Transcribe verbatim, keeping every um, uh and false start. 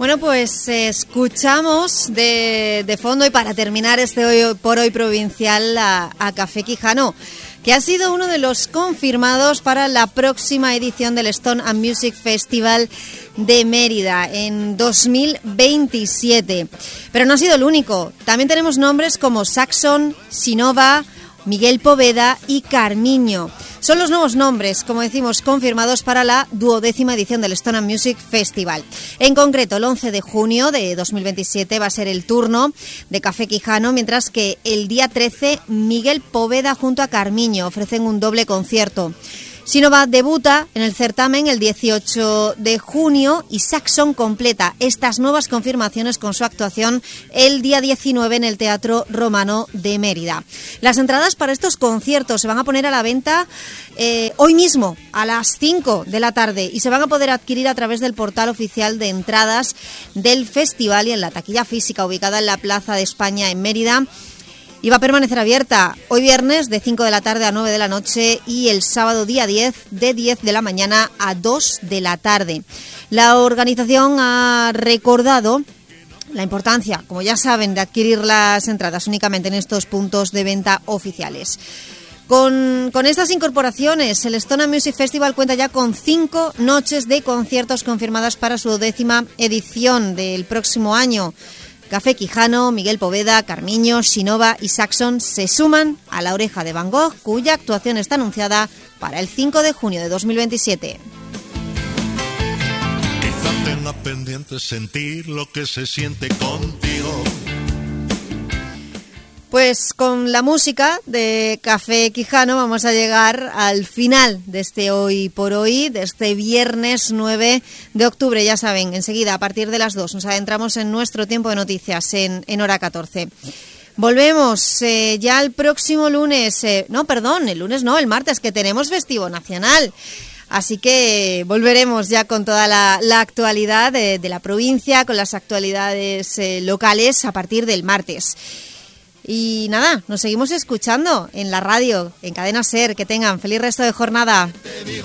Bueno, pues eh, escuchamos de, de fondo y para terminar este hoy por hoy provincial a, a Café Quijano, que ha sido uno de los confirmados para la próxima edición del Stone and Music Festival de Mérida en dos mil veintisiete. Pero no ha sido el único. También tenemos nombres como Saxon, Sinova, Miguel Poveda y Carmiño. Son los nuevos nombres, como decimos, confirmados para la duodécima edición del Stone and Music Festival. En concreto, el once de junio de dos mil veintisiete va a ser el turno de Café Quijano, mientras que el día trece, Miguel Poveda junto a Carmiño ofrecen un doble concierto. Sinova debuta en el certamen el dieciocho de junio y Saxon completa estas nuevas confirmaciones con su actuación el día diecinueve en el Teatro Romano de Mérida. Las entradas para estos conciertos se van a poner a la venta eh, hoy mismo a las cinco de la tarde y se van a poder adquirir a través del portal oficial de entradas del festival y en la taquilla física ubicada en la Plaza de España en Mérida. Y va a permanecer abierta hoy viernes de cinco de la tarde a nueve de la noche y el sábado día diez de diez de la mañana a dos de la tarde. La organización ha recordado la importancia, como ya saben, de adquirir las entradas únicamente en estos puntos de venta oficiales. Con, con estas incorporaciones, el Stone and Music Festival cuenta ya con cinco noches de conciertos confirmadas para su décima edición del próximo año. Café Quijano, Miguel Poveda, Carmiño, Sinova y Saxon se suman a La Oreja de Van Gogh, cuya actuación está anunciada para el cinco de junio de dos mil veintisiete. Quizá tenga pendiente sentir lo que se siente contigo. Pues con la música de Café Quijano vamos a llegar al final de este Hoy por Hoy, de este viernes nueve de octubre. Ya saben, enseguida a partir de las dos nos adentramos en nuestro tiempo de noticias en, en hora catorce. Volvemos eh, ya el próximo lunes, eh, no, perdón, el lunes no, el martes, que tenemos festivo nacional. Así que volveremos ya con toda la, la actualidad de, de la provincia, con las actualidades eh, locales a partir del martes. Y nada, nos seguimos escuchando en la radio, en Cadena SER. Que tengan feliz resto de jornada.